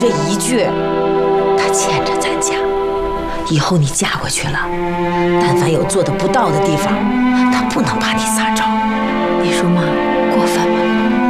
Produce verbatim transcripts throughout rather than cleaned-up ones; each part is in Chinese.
这一句，他牵着咱家。以后你嫁过去了，但凡有做的不到的地方，他不能把你撒招。你说嘛，过分吗？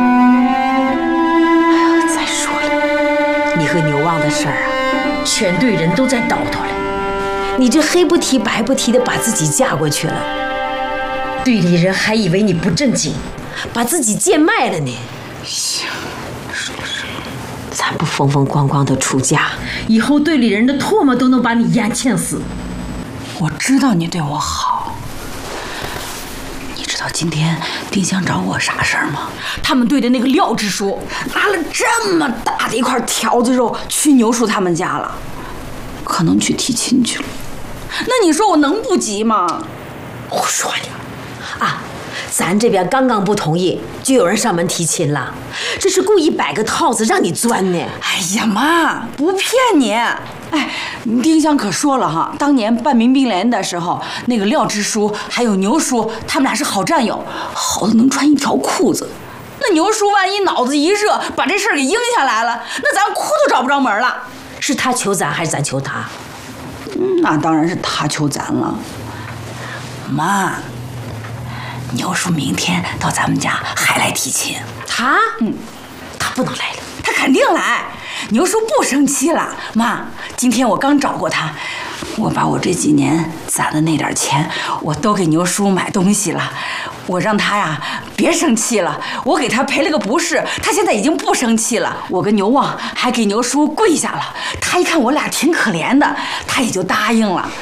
哎呦，再说了，你和牛旺的事儿啊，全队人都在叨叨了。你这黑不提白不提的把自己嫁过去了，队里人还以为你不正经，把自己贱卖了呢。 行，说说， 咱不风风光光的出嫁，以后队里人的唾沫都能把你咽呛死。 我知道你对我好。你知道今天丁香找我啥事儿吗？他们队的那个廖支书拿了这么大的一块条子肉去牛叔他们家了，可能去提亲去了。那你说我能不急吗？ 胡说呢！啊，咱这边刚刚不同意，就有人上门提亲了，这是故意摆个套子让你钻呢。 哎呀妈，不骗你！哎，丁香可说了哈，当年办民兵连的时候，那个廖支书还有牛叔，他们俩是好战友，好的能穿一条裤子。那牛叔万一脑子一热，把这事儿给应下来了，那咱哭都找不着门了。 是他求咱还是咱求他？ 嗯，那当然是他求咱了。妈，牛叔明天到咱们家还来提亲。 他？嗯，他不能来了。 他肯定来。牛叔不生气了。妈，今天我刚找过他，我把我这几年攒的那点钱，我都给牛叔买东西了。我让他呀别生气了，我给他赔了个不是，他现在已经不生气了。我跟牛旺还给牛叔跪下了，他一看我俩挺可怜的，他也就答应了。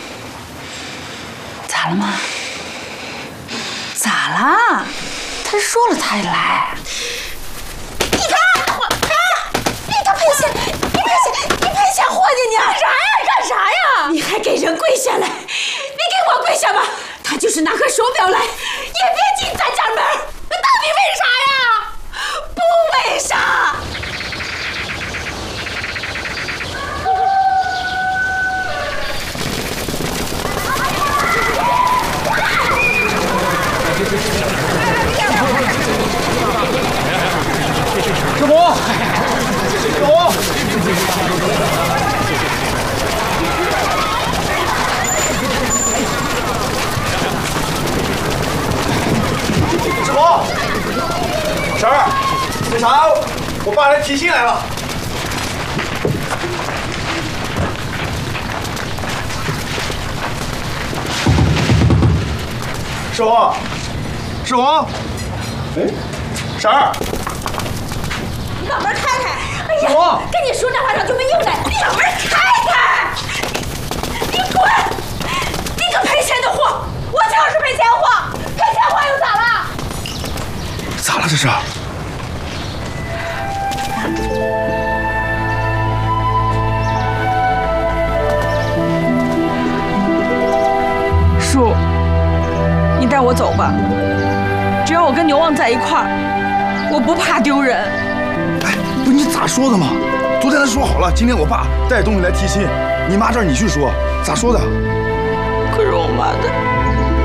咋了妈？咋了？他说了他也来。你看我啊！你他赔钱！你赔钱！你赔钱货呢你！干啥呀？干啥呀？ 你还给人跪下来？你给我跪下吧！他就是拿个手表来，也别进咱家门。 那到底为啥呀？不为啥。 师傅，师傅，师傅，婶儿，那啥，我爸来提亲来了。师傅，师傅，哎，婶儿。 你把门开开！哎呀， 跟你说那话上就没用的，你把门开开！你滚！你个赔钱的货！我就是赔钱货，赔钱货又咋了？ 咋了这是？ 叔，你带我走吧，只要我跟牛旺在一块儿，我不怕丢人。 哎，不是你咋说的嘛？昨天他说好了，今天我爸带东西来提亲，你妈这儿你去说，咋说的？ 可是我妈的。